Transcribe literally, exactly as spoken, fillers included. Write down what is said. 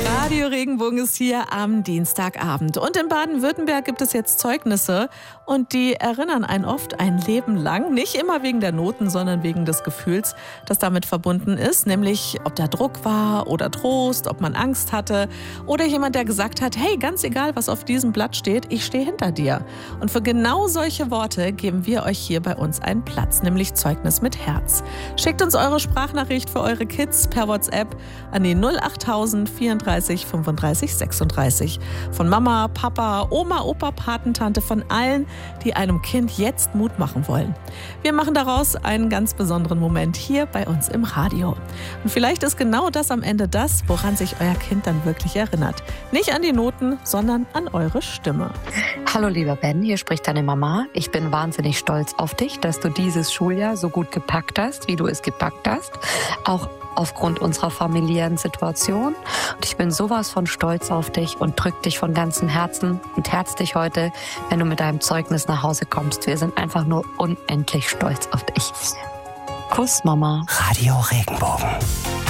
Radio Regenbogen ist hier am Dienstagabend. Und in Baden-Württemberg gibt es jetzt Zeugnisse und die erinnern einen oft ein Leben lang. Nicht immer wegen der Noten, sondern wegen des Gefühls, das damit verbunden ist. Nämlich, ob da Druck war oder Trost, ob man Angst hatte oder jemand, der gesagt hat, hey, ganz egal, was auf diesem Blatt steht, ich stehe hinter dir. Und für genau solche Worte geben wir euch hier bei uns einen Platz, nämlich Zeugnis mit Herz. Schickt uns eure Sprachnachricht für eure Kids per WhatsApp an die null achttausend vierunddreißig fünfunddreißig sechsunddreißig. Von Mama, Papa, Oma, Opa, Patentante, von allen, die einem Kind jetzt Mut machen wollen. Wir machen daraus einen ganz besonderen Moment hier bei uns im Radio. Und vielleicht ist genau das am Ende das, woran sich euer Kind dann wirklich erinnert. Nicht an die Noten, sondern an eure Stimme. Hallo lieber Ben, hier spricht deine Mama. Ich bin wahnsinnig stolz auf dich, dass du dieses Schuljahr so gut gepackt hast, wie du es gepackt hast. Auch aufgrund unserer familiären Situation. Und ich bin sowas von stolz auf dich und drück dich von ganzem Herzen und herz dich heute, wenn du mit deinem Zeugnis nach Hause kommst. Wir sind einfach nur unendlich stolz auf dich. Kuss, Mama. Radio Regenbogen.